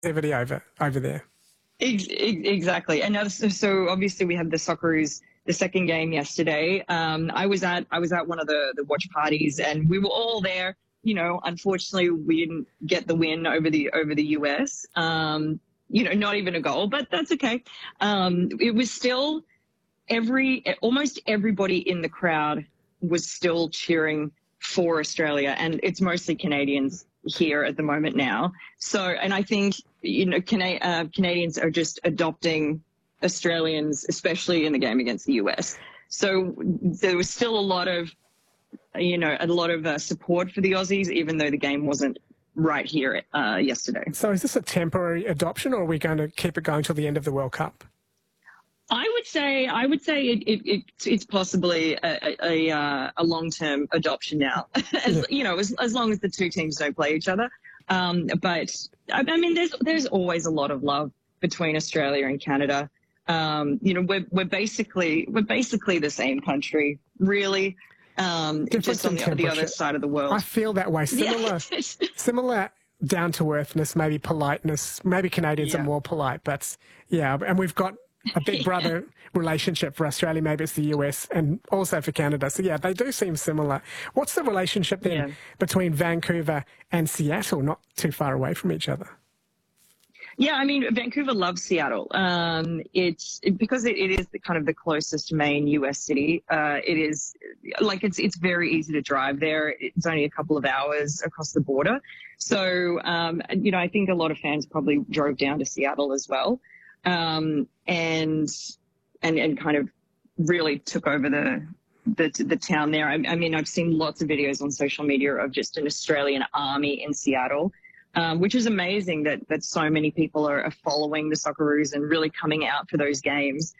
activity over there. Exactly. And so obviously we had the Socceroos, the second game yesterday. I was at one of the watch parties, and we were all there. You know, unfortunately, we didn't get the win over the US. You know, not even a goal, but that's okay. It was still almost everybody in the crowd was still cheering for Australia, and it's mostly Canadians here at the moment now. So, and I think, you know, Canadians are just adopting Australians, especially in the game against the US. So there was still a lot of, you know, support for the Aussies, even though the game wasn't right here yesterday. So is this a temporary adoption, or are we going to keep it going till the end of the World Cup? I would say it's possibly a long-term adoption now, you know, as long as the two teams don't play each other. But I mean, there's always a lot of love between Australia and Canada. You know, we're basically the same country, really. Just on the other side of the world. I feel that way. Similar down to earthness, maybe politeness. Maybe Canadians are more polite, but yeah, and we've got a big brother relationship for Australia. Maybe it's the US, and also for Canada. So yeah, they do seem similar. What's the relationship then between Vancouver and Seattle? Not too far away from each other. Yeah, I mean, Vancouver loves Seattle. It's because it is the closest main US city. It is like it's very easy to drive there. It's only a couple of hours across the border. So, you know, I think a lot of fans probably drove down to Seattle as well, and kind of really took over the town there. I mean, I've seen lots of videos on social media of just an Australian army in Seattle. Which is amazing that so many people are following the Socceroos and really coming out for those games.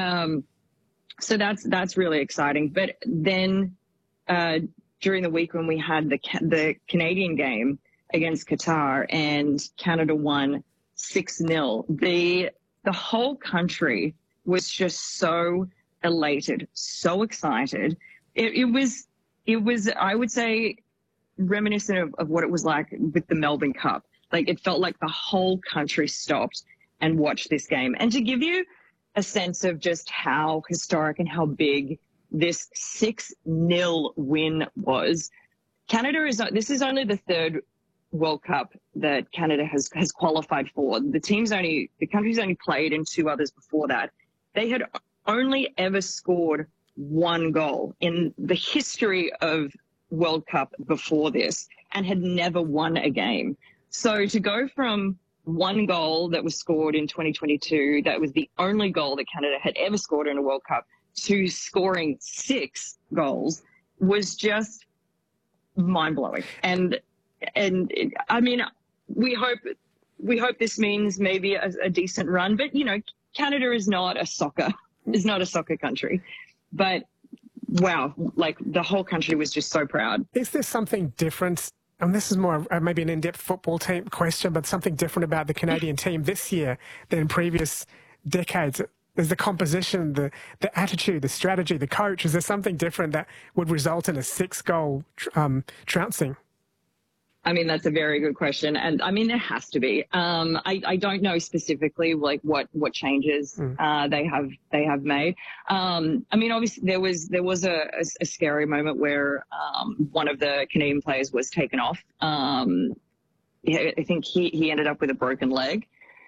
So that's really exciting. But then during the week when we had the Canadian game against Qatar and Canada won 6-0, the whole country was just so elated, so excited. It was I would say, reminiscent of what it was like with the Melbourne Cup. Like, it felt like the whole country stopped and watched this game. And to give you a sense of just how historic and how big this 6-0 win was, this is only the third World Cup that Canada has qualified for. The country's only played in 2 others before that. They had only ever scored 1 goal in the history of World Cup before this, and had never won a game. So to go from 1 goal that was scored in 2022, that was the only goal that Canada had ever scored in a World Cup, to scoring 6 goals was just mind-blowing. And I mean, we hope this means maybe a decent run, but you know, Canada is not a soccer country, but wow, like the whole country was just so proud. Is there something different? And this is more maybe an in-depth football team question, but something different about the Canadian team this year than in previous decades? Is the composition, the attitude, the strategy, the coach, is there something different that would result in a 6-goal trouncing? I mean, that's a very good question. And I mean, there has to be. I don't know specifically like what changes they have made. I mean, obviously there was a scary moment where one of the Canadian players was taken off. I think he ended up with a broken leg.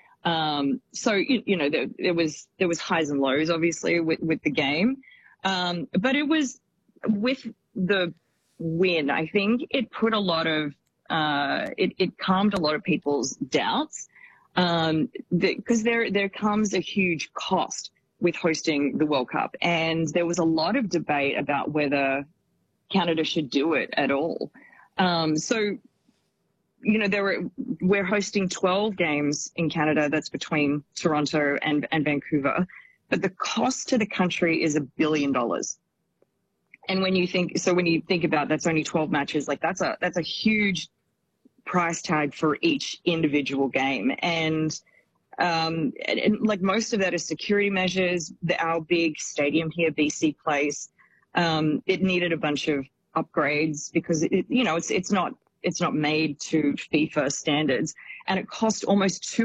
So you know, there was highs and lows obviously with the game. But it was with the win, I think it put a lot of it calmed a lot of people's doubts, because there comes a huge cost with hosting the World Cup. And there was a lot of debate about whether Canada should do it at all. So, you know, we're hosting 12 games in Canada. That's between Toronto and Vancouver. But the cost to the country is $1 billion. And when you think about that's only 12 matches, like that's a huge price tag for each individual game. And like most of that is security measures. Our big stadium here, BC Place, it needed a bunch of upgrades because it's not made to FIFA standards, and it cost almost